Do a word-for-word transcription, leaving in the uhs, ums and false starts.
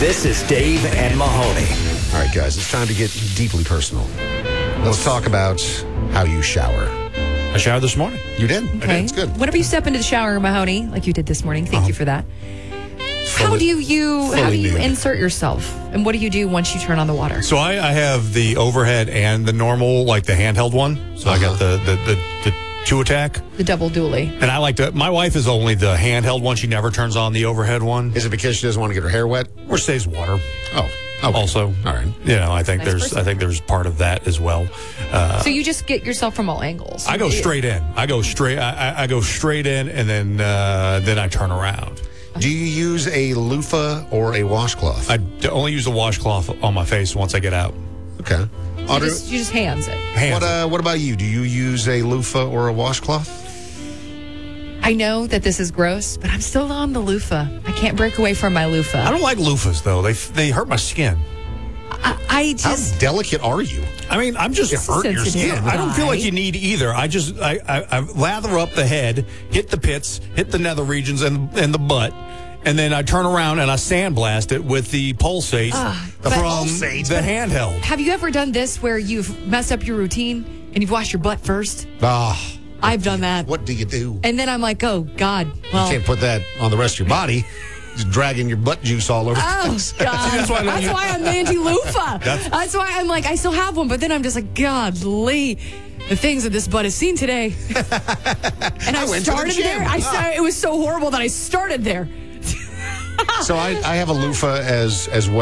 This is Dave and Mahoney. All right, guys, it's time to get deeply personal. Let's talk about how you shower. I showered this morning. You did? Okay. I did. It's good. Whenever you step into the shower, Mahoney, like you did this morning, thank Uh-huh. you for that. How Fully- do you, you how do fully you nude. insert yourself? And what do you do once you turn on the water? So I, I have the overhead and the normal, like the handheld one. So I got the, the, the, the two attack. The double dually. And I like to, my wife is only the handheld one. She never turns on the overhead one. Is it because she doesn't want to get her hair wet? Or saves water. Oh, okay. Also, All right. you know, I think Nice there's, person. I think there's part of that as well. Uh, So you just get yourself from all angles. I go straight in. I go straight. I, I- I go straight in, and then uh, then I turn around. Do you use a loofah or a washcloth? I d- only use the washcloth on my face once I get out. Okay. You Audrey, just, you just hands it. Hands. what, uh, what about you? Do you use a loofah or a washcloth? I know that this is gross, but I'm still on the loofah. I can't break away from my loofah. I don't like loofahs though. They they hurt my skin. I, I How just delicate are you? I mean, I'm just It hurt your sensitive skin. I don't feel like guy. you need either. I just I, I, I lather up the head, hit the pits, hit the nether regions, and and the butt, and then I turn around and I sandblast it with the pulsate Ah, but- from Pulsate? the handheld. Have you ever done this where you've messed up your routine and you've washed your butt first? Ah, I've done that. what do you do? And then I'm like, oh, God. Well, You can't put that on the rest of your body. Just dragging your butt juice all over. oh, God. that's why I don't That's use- why I'm anti-loofah. That's why I'm like, I still have one, but then I'm just like, golly, the things that this butt has seen today. And I, I went to the started gym. there. I started, it was so horrible that I started there. So I, I have a loofah as as well.